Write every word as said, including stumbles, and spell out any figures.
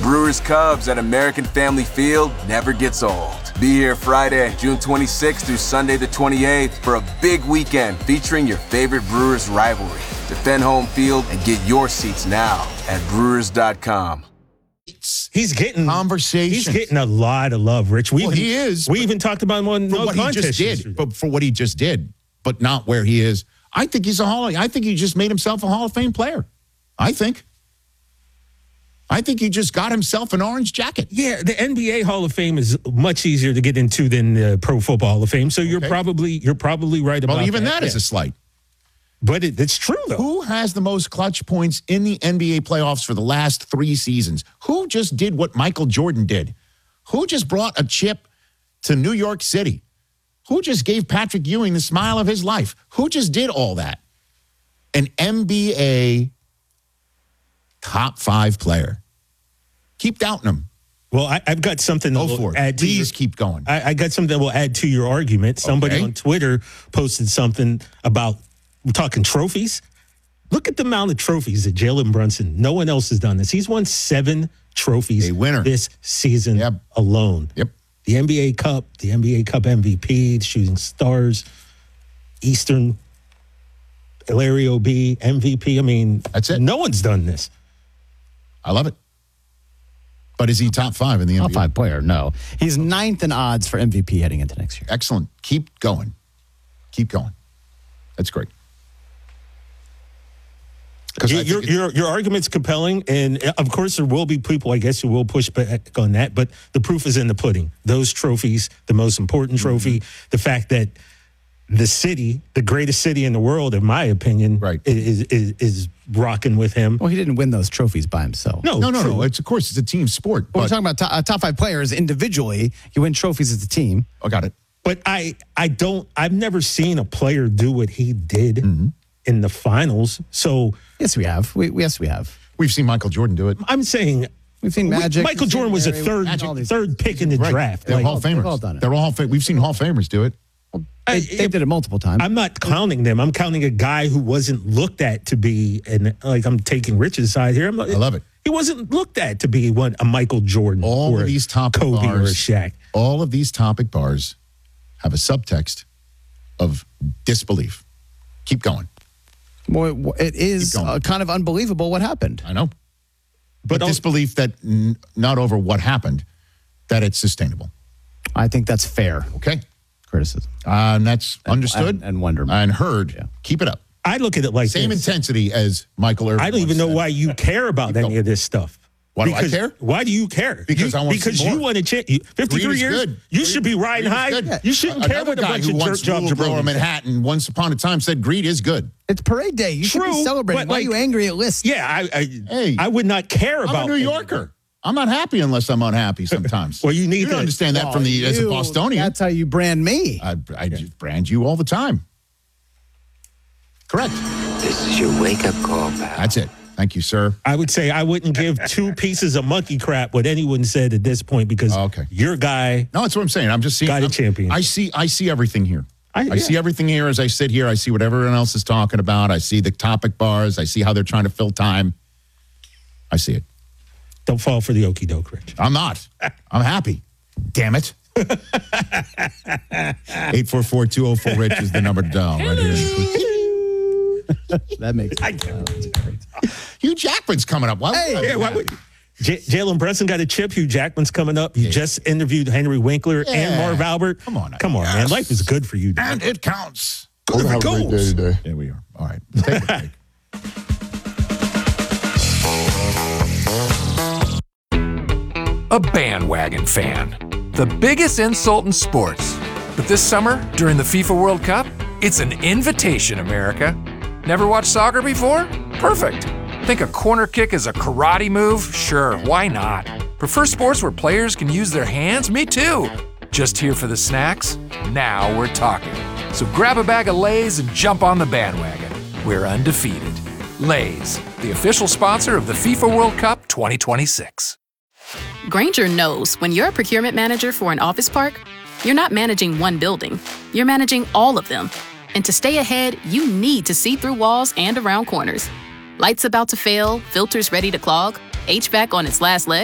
Brewers Cubs at American Family Field never gets old. Be here Friday, June twenty-sixth through Sunday the twenty-eighth for a big weekend featuring your favorite Brewers rivalry. Defend home field and get your seats now at brewers dot com. He's getting conversation. He's getting a lot of love, Rich. We well, even, he is. We even talked about him on for no what he just did. But for what he just did, but not where he is. I think he's a Hall. I think he just made himself a Hall of Fame player. I think. I think he just got himself an orange jacket. Yeah, the N B A Hall of Fame is much easier to get into than the Pro Football Hall of Fame. So you're okay. probably you're probably right about that. Well, even that, that is yeah. a slight. But it, it's true, though. Who has the most clutch points in the N B A playoffs for the last three seasons? Who just did what Michael Jordan did? Who just brought a chip to New York City? Who just gave Patrick Ewing the smile of his life? Who just did all that? An N B A top five player. Keep doubting him. Well, I, I've got something Go that for will it. add to Please your, keep going. I, I got something that will add to your argument. Somebody Okay. on Twitter posted something about, we're talking trophies. Look at the amount of trophies that Jalen Brunson, no one else has done this. He's won seven trophies A winner. this season Yep. alone. Yep. The N B A Cup, the N B A Cup M V P, the Shooting Stars, Eastern, Hilario B, M V P. I mean, That's it. No one's done this. I love it. But is he top five in the N B A? Top five player, no. He's ninth in odds for M V P heading into next year. Excellent. Keep going. Keep going. That's great. Your, your, your, your argument's compelling, and of course there will be people, I guess, who will push back on that, but the proof is in the pudding. Those trophies, the most important trophy, mm-hmm. the fact that the city, the greatest city in the world, in my opinion, right. is, is is rocking with him. Well, he didn't win those trophies by himself. No, no, no, true. no. It's, of course, it's a team sport. But But we're talking about top, uh, top five players individually. You win trophies as a team. I got it. But I, I don't, I've never seen a player do what he did mm-hmm. in the finals. So yes, we have. We yes, we have. We've seen Michael Jordan do it. I'm saying we've seen Magic. We, Michael we've Jordan was a Larry, third Magic, third pick in the right. draft. They're like, Hall of Famers. They've all done it. They're all fam- We've seen Hall of Famers do it. They, they did it multiple times. I'm not counting them. I'm counting a guy who wasn't looked at to be, and like I'm taking Rich's side here. I'm like, I love it. He wasn't looked at to be one a Michael Jordan all or of these topic Kobe bars, or a Shaq. All of these topic bars have a subtext of disbelief. Keep going. Well, it is uh, kind of unbelievable what happened. I know. But, but disbelief that n- not over what happened, that it's sustainable. I think that's fair. Okay. Criticism. Uh, and that's and, understood. And, and wonderment. And heard. Yeah. Keep it up. I look at it like Same this. intensity as Michael Irvin. I don't even know said. why you care about any of this stuff. Why because, do I care? Why do you care? Because you, I want because to see more. you want to change. fifty-three years. Good. You Greed, should be riding high. Good. You shouldn't Another care what a guy bunch who of once jerk job ruled lower jabronis. Manhattan once upon a time said greed is good. It's parade day. You True, should be celebrating. Why like, are you angry at lists? Yeah, I, I, hey, I would not care about. I'm a New Yorker. I'm not happy unless I'm unhappy sometimes. Well, you need you to don't understand that Oh, from the you, as a Bostonian. That's how you brand me. I, I just brand you all the time. Correct. This is your wake-up call, pal. That's it. Thank you, sir. I would say I wouldn't give two pieces of monkey crap what anyone said at this point because oh, okay. your guy. No, that's what I'm saying. I'm just seeing. Got a I'm, champion. I see. I see everything here. I, I yeah. see everything here as I sit here. I see what everyone else is talking about. I see the topic bars. I see how they're trying to fill time. I see it. Don't fall for the okie doke, Rich. I'm not. I'm happy. Damn it. eight four four, two oh four, Rich is the number to dial right here. That makes sense. Hugh Jackman's coming up. Why Hey, would I Yeah, do why that? would J- Jalen Brunson got a chip. Hugh Jackman's coming up. You Yeah. just interviewed Henry Winkler Yeah. and Marv Albert. Come on, Come on, yes. man. Life is good for you. Dude. And it counts. We're gonna have a great day today. There we are. All right. Take a break. A bandwagon fan. The biggest insult in sports. But this summer, during the FIFA World Cup, it's an invitation, America. Never watched soccer before? Perfect. Think a corner kick is a karate move? Sure, why not? Prefer sports where players can use their hands? Me too. Just here for the snacks? Now we're talking. So grab a bag of Lay's and jump on the bandwagon. We're undefeated. Lay's, the official sponsor of the FIFA World Cup twenty twenty-six. Grainger knows when you're a procurement manager for an office park, you're not managing one building, you're managing all of them. And to stay ahead, you need to see through walls and around corners. Lights about to fail, filters ready to clog, H V A C on its last leg.